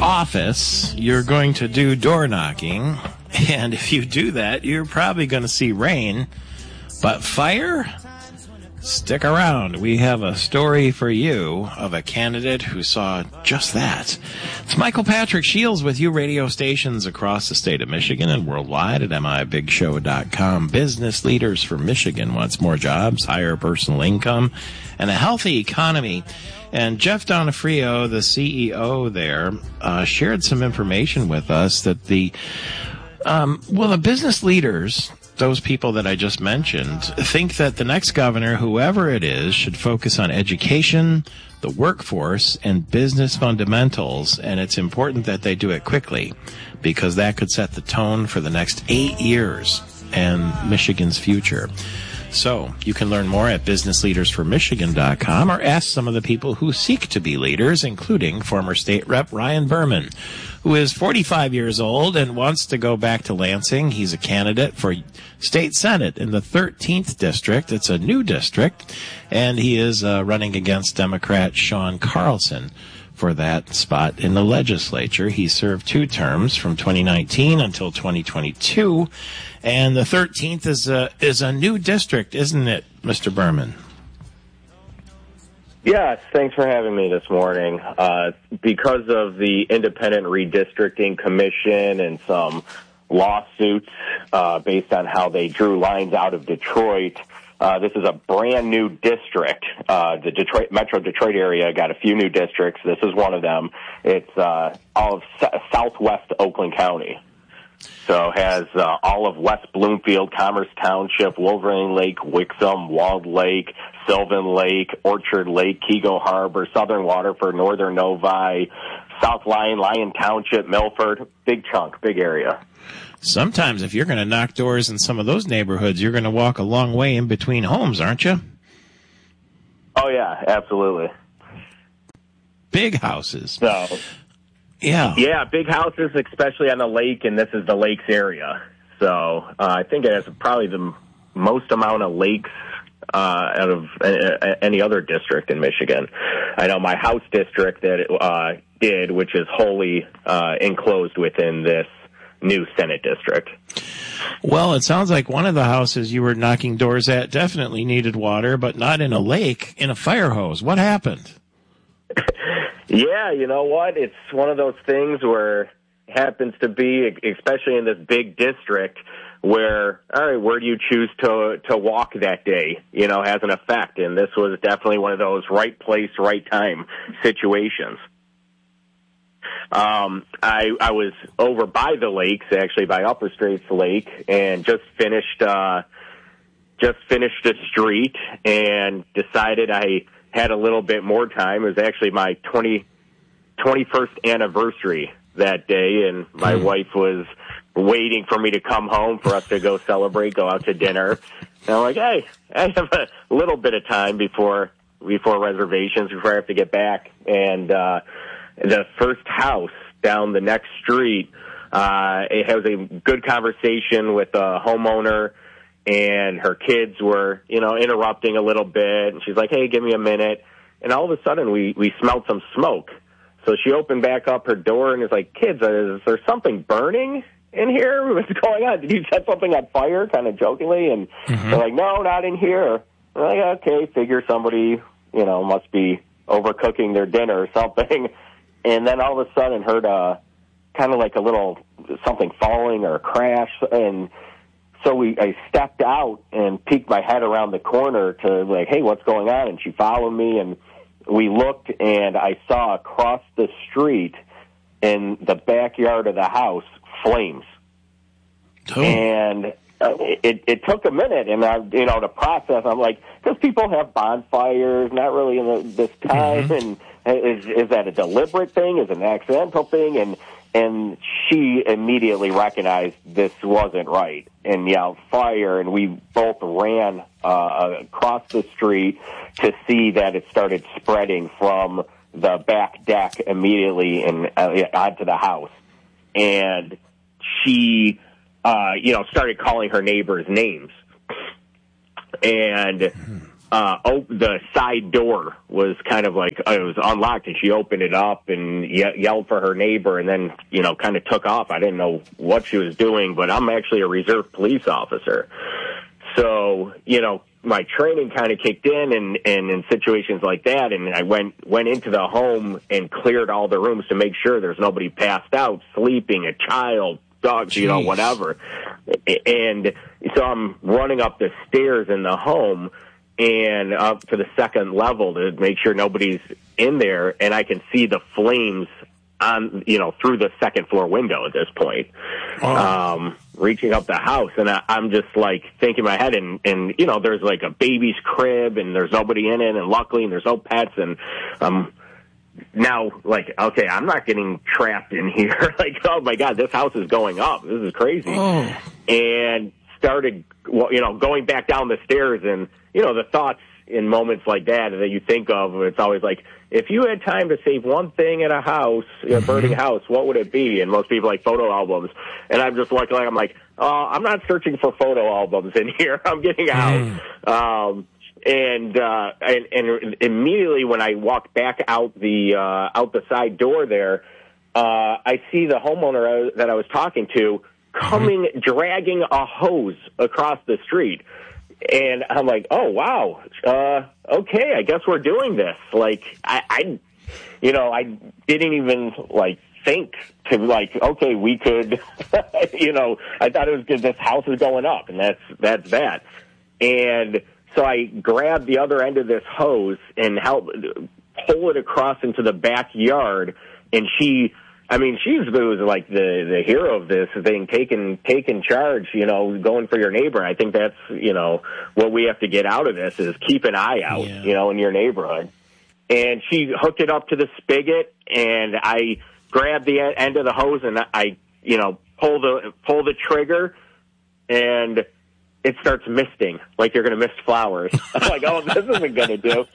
office, you're going to do door knocking, and if you do that, you're probably going to see rain. But fire? Stick around. We have a story for you of a candidate who saw just that. It's Michael Patrick Shields with you, radio stations across the state of Michigan and worldwide at mibigshow.com. Business leaders for Michigan wants more jobs, higher personal income, and a healthy economy. And Jeff Donofrio, the CEO there, shared some information with us that the business leaders, those people that I just mentioned, think that the next governor, whoever it is, should focus on education, the workforce, and business fundamentals. And it's important that they do it quickly because that could set the tone for the next 8 years and Michigan's future. So you can learn more at businessleadersformichigan.com or ask some of the people who seek to be leaders, including former state rep Ryan Berman, who is 45 years old and wants to go back to Lansing. He's a candidate for state senate in the 13th district. It's a new district, and he is running against Democrat Sean Carlson for that spot in the legislature. He served 2 terms from 2019 until 2022, and the 13th is a new district, isn't it, Mr. Berman? Yes, thanks for having me this morning. Because of the Independent Redistricting Commission and some lawsuits based on how they drew lines out of Detroit, this is a brand new district. The Metro Detroit area got a few new districts. This is one of them. It's all of southwest Oakland County. So it has all of West Bloomfield, Commerce Township, Wolverine Lake, Wixom, Walled Lake, Sylvan Lake, Orchard Lake, Keego Harbor, Southern Waterford, Northern Novi, South Lyon Township, Milford. Big chunk, big area. Sometimes if you're going to knock doors in some of those neighborhoods, you're going to walk a long way in between homes, aren't you? Oh, yeah, absolutely. Big houses. So, yeah, big houses, especially on the lake, and this is the lakes area. So I think it has probably the most amount of lakes out of any other district in Michigan. I know my house district that it did, which is wholly enclosed within this new Senate district. Well, it sounds like one of the houses you were knocking doors at definitely needed water, but not in a lake, in a fire hose. What happened? Yeah, you know what? It's one of those things where it happens to be, especially in this big district, where, all right, where do you choose to walk that day, has an effect. And this was definitely one of those right place, right time situations. I was over by the lakes, actually by Upper Straits Lake, and just finished a street and decided I had a little bit more time. It was actually my 21st anniversary that day, and my wife was waiting for me to come home for us to go celebrate, go out to dinner. And I'm like, hey, I have a little bit of time before reservations, before I have to get back. And the first house down the next street, it has a good conversation with a homeowner, and her kids were, interrupting a little bit. And she's like, hey, give me a minute. And all of a sudden, we smelled some smoke. So she opened back up her door and is like, kids, is there something burning in here? What's going on? Did you set something on fire? Kind of jokingly. And they're like, no, not in here. I'm like, okay, figure somebody, must be overcooking their dinner or something. And then all of a sudden heard kind of like a little something falling or a crash. And so I stepped out and peeked my head around the corner to like, hey, what's going on? And she followed me, and we looked, and I saw across the street in the backyard of the house flames. Oh. And it took a minute, and to process. I'm like, because people have bonfires, not really in this time, and is that a deliberate thing? Is it an accidental thing? And she immediately recognized this wasn't right and yelled fire, and we both ran across the street to see that it started spreading from the back deck immediately and onto the house. And she, started calling her neighbors names. And the side door was kind of like, it was unlocked, and she opened it up and yelled for her neighbor, and then, kind of took off. I didn't know what she was doing, but I'm actually a reserve police officer. So, my training kind of kicked in, and in situations like that, and I went into the home and cleared all the rooms to make sure there's nobody passed out, sleeping, a child, dogs, Jeez. Whatever. And so I'm running up the stairs in the home and up to the second level to make sure nobody's in there, and I can see the flames on, through the second floor window at this point, reaching up the house. And I'm just like thinking in my head, and there's like a baby's crib, and there's nobody in it, and luckily there's no pets, and now, like, okay, I'm not getting trapped in here. Like, oh my God, this house is going up. This is crazy. Oh. And started, going back down the stairs, and, the thoughts in moments like that you think of, it's always like, if you had time to save one thing in a house, a burning house, what would it be? And most people like photo albums. And I'm just like, I'm like, I'm not searching for photo albums in here. I'm getting out. And immediately when I walked back out the side door there, I see the homeowner that I was talking to coming, dragging a hose across the street. And I'm like, oh, wow. Okay, I guess we're doing this. Like, I didn't even, like, think to, like, okay, we could, I thought it was because this house is going up, and that's that. And so I grabbed the other end of this hose and helped pull it across into the backyard, and she was like the hero of this thing, taking charge, going for your neighbor. I think that's, what we have to get out of this is keep an eye out, in your neighborhood. And she hooked it up to the spigot, and I grabbed the end of the hose, and I, pull the trigger, and it starts misting like you're going to mist flowers. I'm like, oh, this isn't going to do.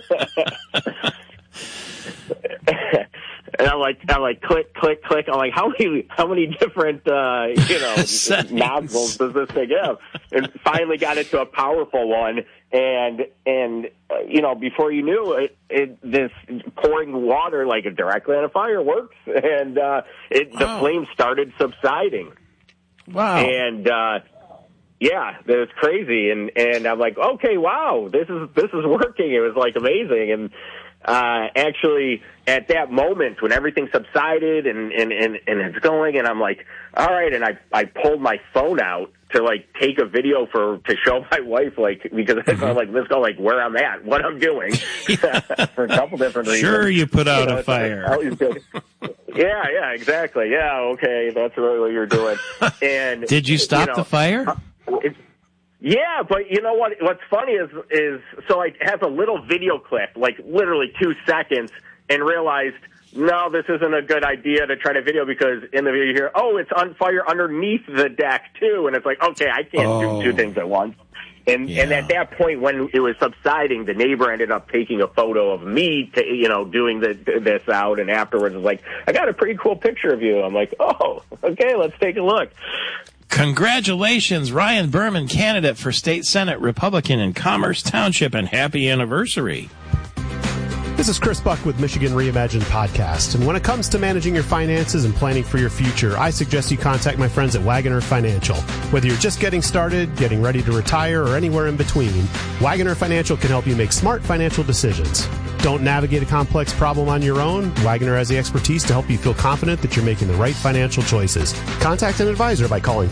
And I'm like, click, click, click. I'm like, how many different, nozzles does this thing have? And finally got it to a powerful one. And before you knew it, this pouring water like directly on a fire works. And, the flames started subsiding. Wow. And, yeah, it was crazy. And I'm like, okay, wow, this is working. It was like amazing. And, actually at that moment when everything subsided and it's going, and I'm like, all right. And I pulled my phone out to like take a video to show my wife, like, because I like, let's go, like where I'm at, what I'm doing for a couple different reasons. Sure. You put out a fire. Yeah, exactly. Yeah. Okay. That's really what you're doing. And did you stop the fire? Yeah, but you know what? What's funny is so I have a little video clip, like literally 2 seconds, and realized, no, this isn't a good idea to try to video, because in the video you hear, oh, it's on fire underneath the deck too, and it's like, okay, I can't do two things at once. And at that point, when it was subsiding, the neighbor ended up taking a photo of me, doing this out, and afterwards was like, I got a pretty cool picture of you. I'm like, oh, okay, let's take a look. Congratulations, Ryan Berman, candidate for State Senate, Republican in Commerce Township, and happy anniversary. This is Chris Buck with Michigan Reimagined Podcast. And when it comes to managing your finances and planning for your future, I suggest you contact my friends at Wagoner Financial. Whether you're just getting started, getting ready to retire, or anywhere in between, Wagoner Financial can help you make smart financial decisions. Don't navigate a complex problem on your own. Wagoner has the expertise to help you feel confident that you're making the right financial choices. Contact an advisor by calling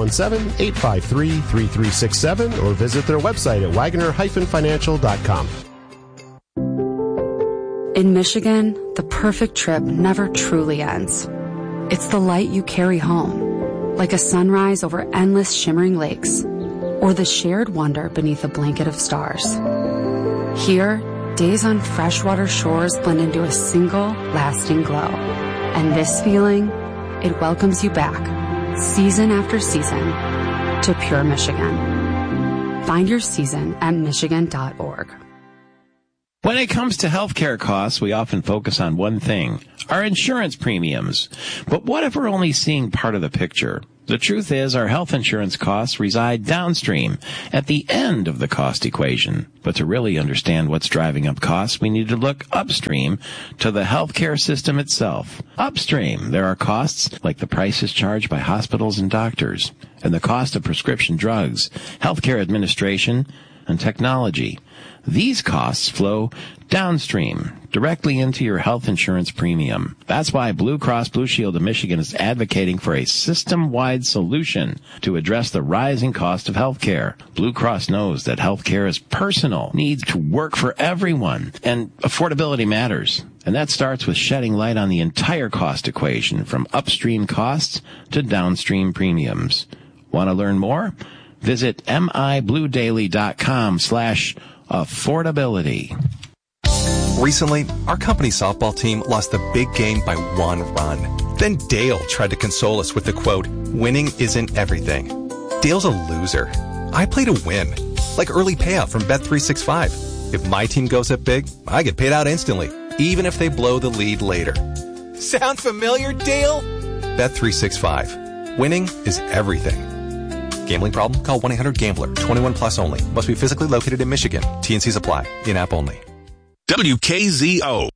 517-853-3367 or visit their website at wagoner-financial.com. In Michigan, the perfect trip never truly ends. It's the light you carry home, like a sunrise over endless shimmering lakes, or the shared wonder beneath a blanket of stars. Here, days on freshwater shores blend into a single, lasting glow. And this feeling, it welcomes you back, season after season, to pure Michigan. Find your season at Michigan.org. When it comes to healthcare costs, we often focus on one thing, our insurance premiums. But what if we're only seeing part of the picture? The truth is our health insurance costs reside downstream, at the end of the cost equation. But to really understand what's driving up costs, we need to look upstream to the healthcare system itself. Upstream, there are costs like the prices charged by hospitals and doctors, and the cost of prescription drugs, healthcare administration, and technology. These costs flow downstream, directly into your health insurance premium. That's why Blue Cross Blue Shield of Michigan is advocating for a system-wide solution to address the rising cost of health care. Blue Cross knows that health care is personal, needs to work for everyone, and affordability matters. And that starts with shedding light on the entire cost equation, from upstream costs to downstream premiums. Want to learn more? Visit mibluedaily.com/affordability. Recently, our company softball team lost the big game by 1 run. Then Dale tried to console us with the quote, "Winning isn't everything." Dale's a loser. I play to win, like early payout from Bet365. If my team goes up big, I get paid out instantly, even if they blow the lead later. Sound familiar, Dale? Bet365. Winning is everything. Gambling problem? Call 1-800-GAMBLER. 21 plus only. Must be physically located in Michigan. T&Cs apply. In-app only. WKZO.